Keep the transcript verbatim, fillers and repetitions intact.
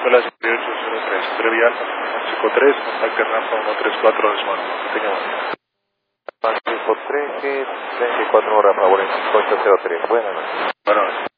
Hola, siete ocho cero tres, Brevial, cinco tres, contacte rampa uno tres cuatro de Smart. Tenga buen día. cinco tres, treinta y cuatro horas, favor, en cinco ocho cero tres. Buenas noches.